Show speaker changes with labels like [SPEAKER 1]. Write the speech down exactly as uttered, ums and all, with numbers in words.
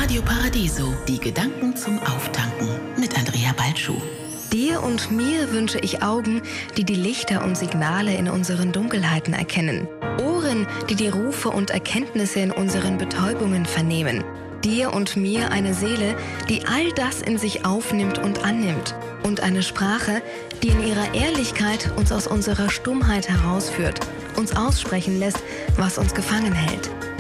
[SPEAKER 1] Radio Paradiso, die Gedanken zum Auftanken mit Andrea Balschuh.
[SPEAKER 2] Dir und mir wünsche ich Augen, die die Lichter und Signale in unseren Dunkelheiten erkennen. Ohren, die die Rufe und Erkenntnisse in unseren Betäubungen vernehmen. Dir und mir eine Seele, die all das in sich aufnimmt und annimmt. Und eine Sprache, die in ihrer Ehrlichkeit uns aus unserer Stummheit herausführt, uns aussprechen lässt, was uns gefangen hält.